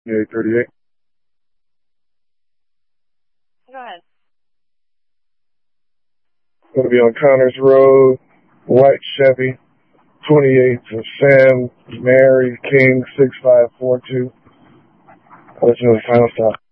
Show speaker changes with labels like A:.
A: 838.
B: Go ahead.
A: Going to be on Connors Road, white Chevy, 28 for Sam Mary King 6542. I'll let you know the final stop.